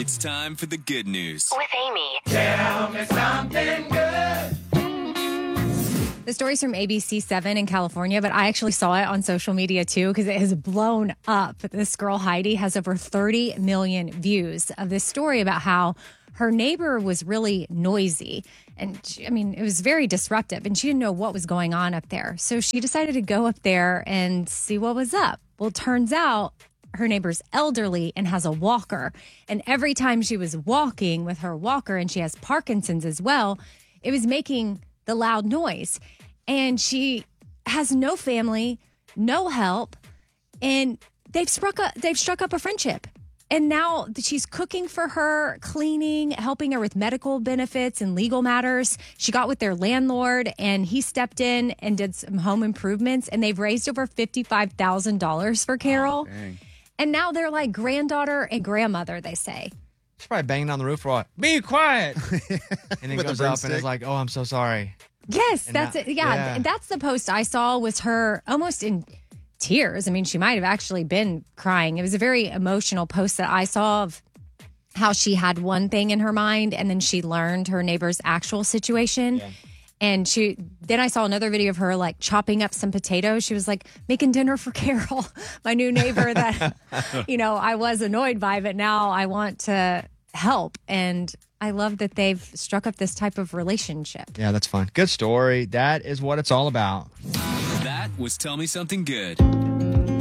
It's time for the good news. With Amy. Tell me something good. The story's from ABC7 in California, but I actually saw it on social media too because it has blown up. This girl, Heidi, has over 30 million views of this story about how her neighbor was really noisy. And it was very disruptive and she didn't know what was going on up there. So she decided to go up there and see what was up. Well, it turns out her neighbor's elderly and has a walker. And every time she was walking with her walker, and she has Parkinson's as well, it was making the loud noise. And she has no family, no help, and they've struck up a friendship. And now she's cooking for her, cleaning, helping her with medical benefits and legal matters. She got with their landlord, and he stepped in and did some home improvements, and they've raised over $55,000 for Carol. Oh, and now they're like granddaughter and grandmother, they say. She's probably banging on the roof for what? Be quiet. And then With goes the up and is like, oh, I'm so sorry. Yes, And that's now- it. Yeah, yeah. that's the post I saw, was her almost in tears. I mean, she might have actually been crying. It was a very emotional post that I saw of how she had one thing in her mind and then she learned her neighbor's actual situation. Yeah. And then I saw another video of her like chopping up some potatoes. She was like making dinner for Carol, my new neighbor that, I was annoyed by, but now I want to help. And I love that they've struck up this type of relationship. Yeah, that's fun. Good story. That is what it's all about. That was Tell Me Something Good.